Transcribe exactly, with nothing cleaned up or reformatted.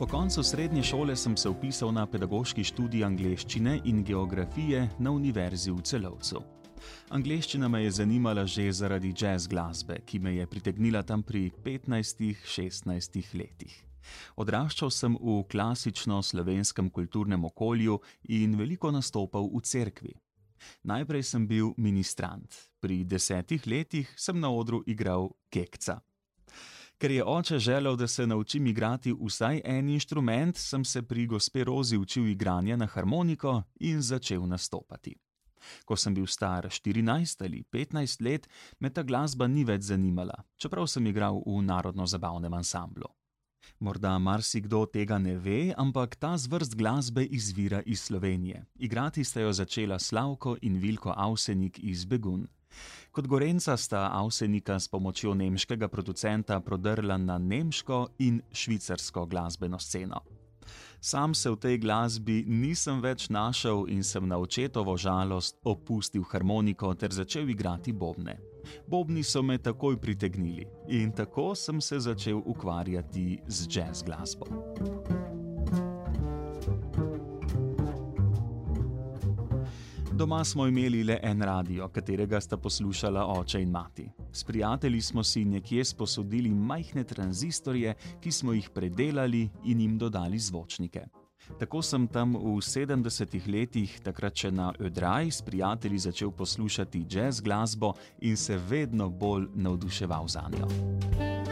Po koncu srednje šole sem se vpisal na pedagoški študij angleščine in geografije na Univerzi v Celovcu. Angleščina me je zanimala že zaradi jazz glasbe, ki me je pritegnila tam pri petnajstih, šestnajstih letih. Odraščal sem v klasično slovenskem kulturnem okolju in veliko nastopal v cerkvi. Najprej sem bil ministrant. Pri desetih letih sem na odru igral kekca. Ker je oče želel, da se naučim igrati vsaj en inštrument, sem se pri gospe Rozi učil igranja na harmoniko in začel nastopati. Ko sem bil star štirinajst ali petnajst let, me ta glasba ni več zanimala, čeprav sem igral v narodno-zabavnem ansamblu. Morda marsikdo tega ne ve, ampak ta zvrst glasbe izvira iz Slovenije. Igrati sta jo začela Slavko in Vilko Avsenik iz Begunj. Kot Gorenjca sta Avsenika s pomočjo nemškega producenta prodrla na nemško in švicarsko glasbeno sceno. Sam se v tej glasbi nisem več našel in sem na očetovo žalost opustil harmoniko ter začel igrati bobne. Bobni so me takoj pritegnili in tako sem se začel ukvarjati z jazz glasbo. Doma smo imeli le en radio, katerega sta poslušala oče in mati. S prijatelji smo si nekje sposodili majhne tranzistorje, ki smo jih predelali in jim dodali zvočnike. Tako sem tam v sedemdesetih letih, takrat še na Ödraj, s prijatelji začel poslušati jazz glasbo in se vedno bolj navduševal zanjo.